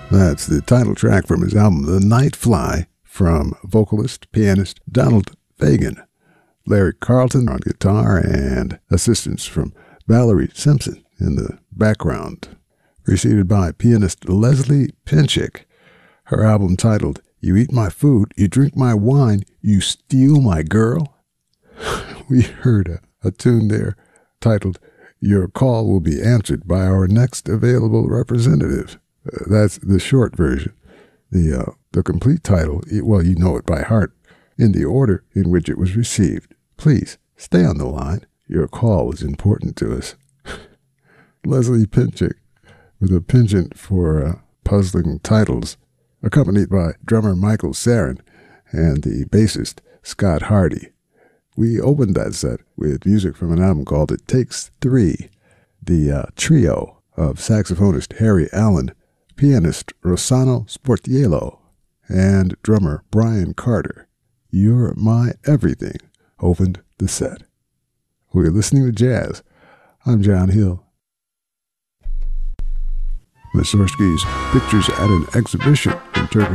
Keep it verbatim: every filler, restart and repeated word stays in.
That's the title track from his album The Night Fly from vocalist, pianist Donald Fagen. Larry Carlton on guitar and assistance from Valerie Simpson in the background. Preceded by pianist Leslie Pinchik. Her album titled You Eat My Food, You Drink My Wine, You Steal My Girl. We heard a, a tune there titled Your Call Will Be Answered by Our Next Available Representative. Uh, that's the short version. The uh, the complete title, well, you know it by heart, in the order in which it was received. Please, stay on the line. Your call is important to us. Leslie Pinchik, with a penchant for uh, puzzling titles, accompanied by drummer Michael Sarin and the bassist Scott Hardy. We opened that set with music from an album called It Takes Three, the uh, trio of saxophonist Harry Allen, pianist Rossano Sportiello, and drummer Brian Carter. You're My Everything opened the set. We're listening to jazz. I'm John Hill. Mussorgsky's Pictures at an Exhibition